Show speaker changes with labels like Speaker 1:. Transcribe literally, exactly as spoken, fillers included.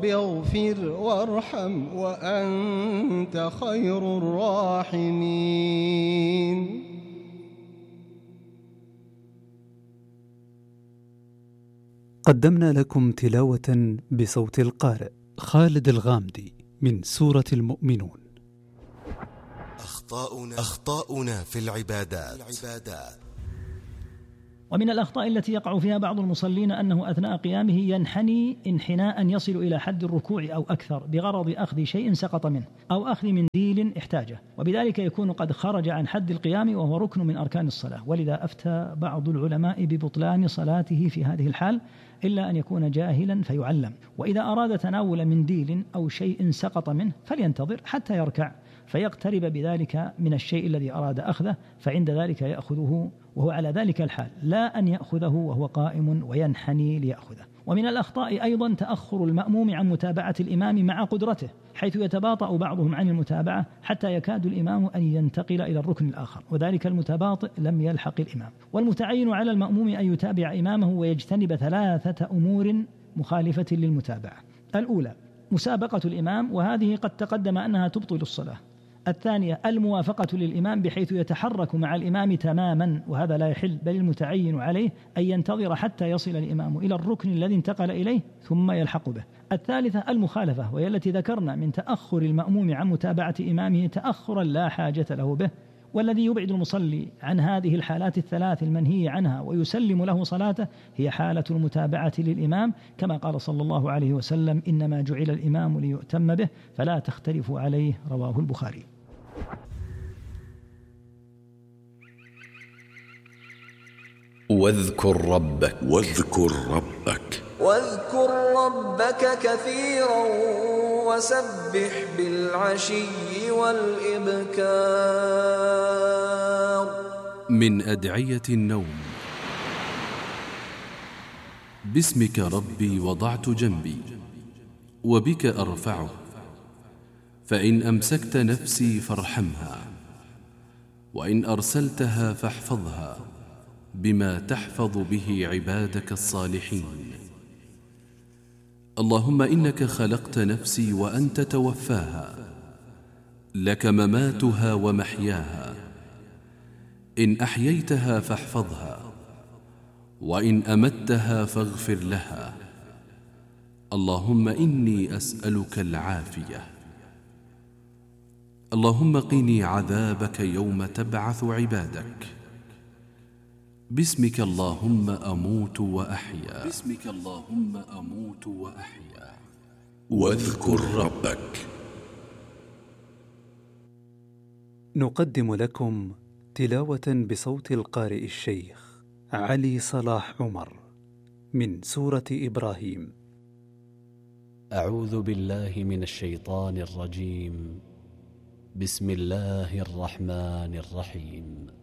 Speaker 1: رب اغفر وارحم وأنت خير الراحمين.
Speaker 2: قدمنا لكم تلاوة بصوت القارئ خالد الغامدي من سورة المؤمنون.
Speaker 3: أخطاؤنا, أخطاؤنا في العبادات.
Speaker 4: ومن الأخطاء التي يقع فيها بعض المصلين أنه أثناء قيامه ينحني انحناء يصل إلى حد الركوع أو أكثر بغرض أخذ شيء سقط منه أو أخذ منديل احتاجه، وبذلك يكون قد خرج عن حد القيام وهو ركن من أركان الصلاة. ولذا أفتى بعض العلماء ببطلان صلاته في هذه الحال إلا أن يكون جاهلا فيعلم. وإذا أراد تناول منديل أو شيء سقط منه فلينتظر حتى يركع فيقترب بذلك من الشيء الذي أراد أخذه، فعند ذلك يأخذه وهو على ذلك الحال، لا أن يأخذه وهو قائم وينحني ليأخذه. ومن الأخطاء أيضا تأخر المأموم عن متابعة الإمام مع قدرته، حيث يتباطأ بعضهم عن المتابعة حتى يكاد الإمام أن ينتقل إلى الركن الآخر، وذلك المتباطئ لم يلحق الإمام. والمتعين على المأموم أن يتابع إمامه ويجتنب ثلاثة أمور مخالفة للمتابعة. الأولى مسابقة الإمام، وهذه قد تقدم أنها تبطل الصلاة. الثانية الموافقة للإمام بحيث يتحرك مع الإمام تماما، وهذا لا يحل، بل المتعين عليه أن ينتظر حتى يصل الإمام إلى الركن الذي انتقل إليه ثم يلحق به. الثالثة المخالفة، وهي التي ذكرنا من تأخر المأموم عن متابعة إمامه تأخرا لا حاجة له به، والذي يبعد المصلي عن هذه الحالات الثلاث المنهي عنها ويسلم له صلاته هي حالة المتابعة للإمام، كما قال صلى الله عليه وسلم: إنما جعل الإمام ليؤتم به فلا تختلفوا عليه، رواه البخاري.
Speaker 5: واذكر ربك واذكر ربك
Speaker 6: واذكر ربك كثيرا وسبح بالعشي والإبكار.
Speaker 5: من أدعية النوم. باسمك ربي وضعت جنبي وبك أرفعه، فإن أمسكت نفسي فارحمها، وإن أرسلتها فاحفظها بما تحفظ به عبادك الصالحين. اللهم إنك خلقت نفسي وأنت توفاها، لك مماتها ومحياها، إن أحييتها فاحفظها، وإن أمتها فاغفر لها. اللهم إني أسألك العافية. اللهم قني عذابك يوم تبعث عبادك. باسمك اللهم أموت وأحيا. باسمك اللهم أموت وأحيا.
Speaker 3: واذكر ربك.
Speaker 2: نقدم لكم تلاوة بصوت القارئ الشيخ علي صلاح عمر من سورة إبراهيم.
Speaker 7: أعوذ بالله من الشيطان الرجيم. بسم الله الرحمن الرحيم.